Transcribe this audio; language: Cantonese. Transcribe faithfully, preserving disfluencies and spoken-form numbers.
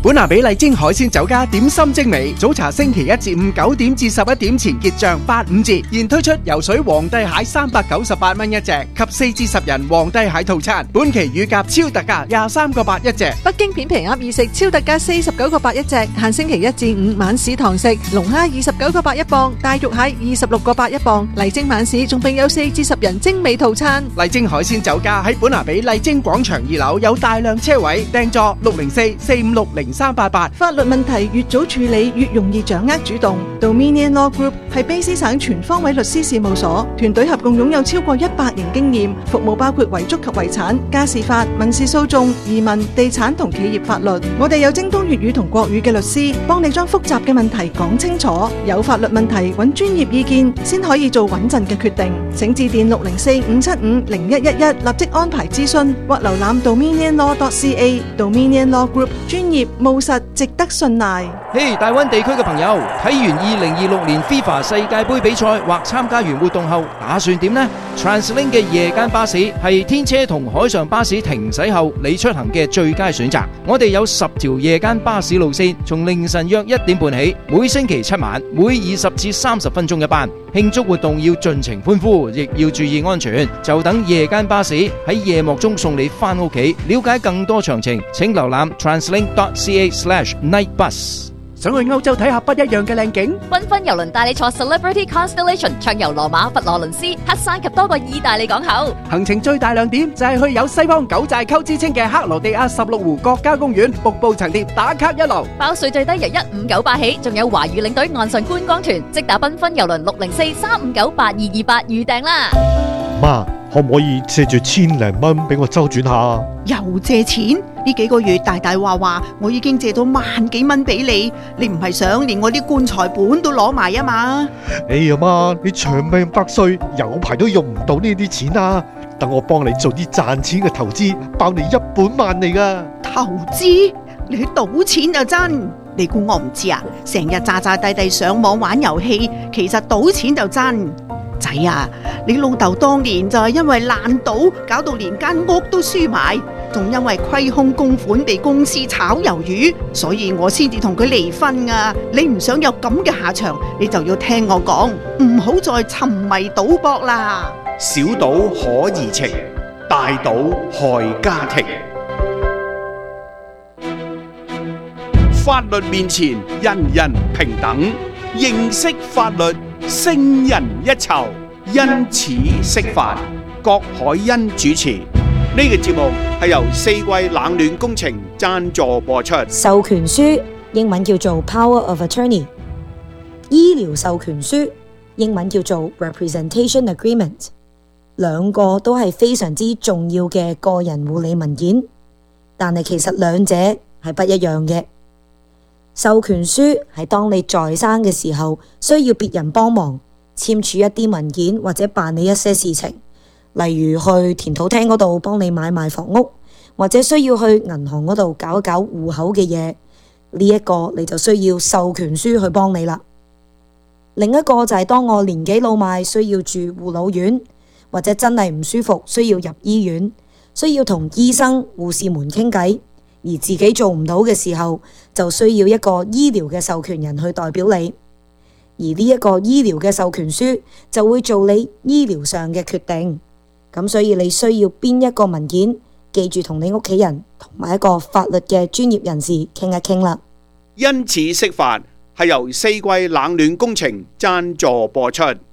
本拿比麗晶海鮮酒家點心精美，早茶星期一至五九點至十一點前結賬八五折，現推出游水皇帝蟹三百九十八蚊一隻及四至十人皇帝蟹套餐，本期乳鴿超特價廿三個八一隻。 北京片皮鴨二食超特價四十九個八一隻，限星期一至五晚市堂食，龍蝦二十九個八一磅，大肉蟹二十六個八一磅。麗晶晚市仲並有四至十人精美套餐。 麗晶海鮮酒家喺本拿比麗晶廣場二樓有大量車位，訂座六零四四五六零三八八。 法律問題越早處理越容易掌握主動。Dominion Law Group 係卑詩省全方位律師事務所，團隊合共擁有超過一百年經驗，服務包括遺囑及遺產、家事法、民事訴訟、移民、地產同企業法律。我哋有精通粵語同國語嘅律師，幫你將複雜嘅問題講清楚。有法律問題揾專業意見先可以做穩陣嘅決定。請致電六零四五七五零一一一，立即安排諮詢或瀏覽 dominion law dot c a。 Dominion Law Group 專業務實，值得信賴。 嘿，大灣地區嘅朋友，睇完二零二六年 FIFA 世界盃比賽或參加完活動後，打算點呢？ TransLink 嘅夜間巴士係天車同海上巴士停駛後你出行嘅最佳選擇。我哋有十條夜間巴士路線，從凌晨約一點半起，每星期七晚，每二十至三十分鐘一班。慶祝活動要盡情歡呼，亦要注意安全。就等夜間巴士喺夜幕中送你返屋企。了解更多詳情，請瀏覽 translink dot c a slash night bus。 想去歐洲睇下不一樣嘅靚景， 繽紛郵輪帶你坐 Celebrity Constellation 暢遊羅馬、佛羅倫斯、黑山及多個意大利港口。 行程最大亮點就係去有西方九寨溝之稱嘅克羅地亞十六湖國家公園，瀑布層疊打卡一流。 包稅最低由一五九八起，仲有華語領隊岸上觀光團，即打繽紛郵輪六零四三五九八二二八預訂啦。 媽，可唔可以借住千零蚊俾我周轉下？ 又借錢？呢幾個月大大話話，我已經借到萬幾蚊俾你，你唔係想連我啲棺材本都攞埋啊嘛？ 哎呀媽，你長命百歲，有排都用唔到呢啲錢啊！等我幫你做啲賺錢嘅投資，包你一本萬利噶。 投資？你去賭錢就真？你估我唔知啊？成日詐詐諦諦上網玩遊戲，其實賭錢就真。仔啊，你老豆當年就係因為爛賭，搞到連間屋都輸埋，仲因為虧空公款被公司炒魷魚，所以我先至同佢離婚啊！你唔想有咁嘅下場，你就要聽我講，唔好再沉迷賭博啦。 小賭可怡情，大賭害家庭。法律面前人人平等，認識法律勝人一籌，因此釋法。郭海欣主持。呢個節目係由四季冷暖工程贊助播出。 授權書英文叫做 Power of Attorney， 醫療授權書英文叫做 Representation Agreement， 兩個都係非常之重要嘅個人護理文件，但係其實兩者係不一樣嘅。授權書係當你在生嘅時候需要別人幫忙簽署一啲文件或者辦理一些事情，例如去田土廳嗰度幫你買賣房屋，或者需要去銀行嗰度搞一搞戶口嘅嘢，呢一個你就需要授權書去幫你啦。另一個就係當我年紀老邁需要住護老院，或者真係唔舒服需要入醫院，需要同醫生護士們傾偈，而自己做唔到嘅時候，就需要一個醫療嘅授權人去代表你，而呢一個醫療嘅授權書就會做你醫療上嘅決定。咁所以你需要邊一個文件，記住同你屋企人同埋一個法律嘅專業人士傾一傾啦。 因此釋法係由四季冷暖工程贊助播出。